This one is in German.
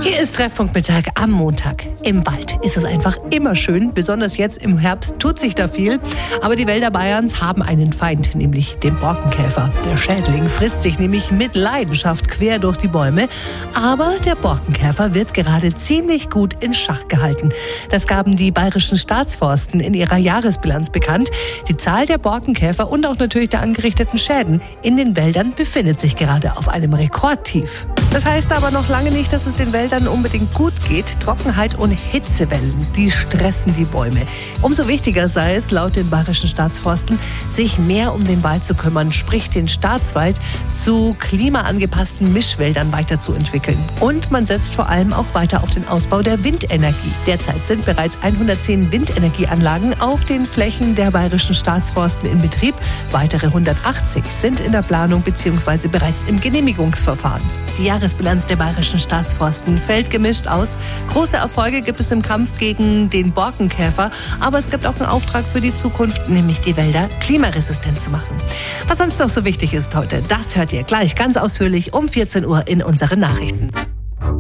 Hier ist Treffpunkt Mittag am Montag. Im Wald ist es einfach immer schön, besonders jetzt im Herbst tut sich da viel. Aber die Wälder Bayerns haben einen Feind, nämlich den Borkenkäfer. Der Schädling frisst sich nämlich mit Leidenschaft quer durch die Bäume. Aber der Borkenkäfer wird gerade ziemlich gut in Schach gehalten. Das gaben die bayerischen Staatsforsten in ihrer Jahresbilanz bekannt. Die Zahl der Borkenkäfer und auch natürlich der angerichteten Schäden in den Wäldern befindet sich gerade auf einem Rekordtief. Das heißt aber noch lange nicht, dass es den Wäldern unbedingt gut geht. Trockenheit und Hitzewellen, die stressen die Bäume. Umso wichtiger sei es, laut den bayerischen Staatsforsten, sich mehr um den Wald zu kümmern, sprich den Staatswald zu klimaangepassten Mischwäldern weiterzuentwickeln. Und man setzt vor allem auch weiter auf den Ausbau der Windenergie. Derzeit sind bereits 110 Windenergieanlagen auf den Flächen der bayerischen Staatsforsten in Betrieb. Weitere 180 sind in der Planung bzw. bereits im Genehmigungsverfahren. Die Jahresbilanz der bayerischen Staatsforsten fällt gemischt aus. Große Erfolge gibt es im Kampf gegen den Borkenkäfer, aber es gibt auch einen Auftrag für die Zukunft, nämlich die Wälder klimaresistent zu machen. Was sonst noch so wichtig ist heute, das hört ihr gleich ganz ausführlich um 14 Uhr in unseren Nachrichten.